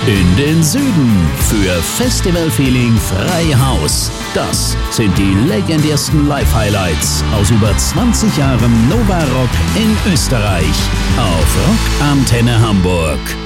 In den Süden für Festivalfeeling frei Haus. Das sind die legendärsten Live-Highlights aus über 20 Jahren Nova Rock in Österreich auf Rock Antenne Hamburg.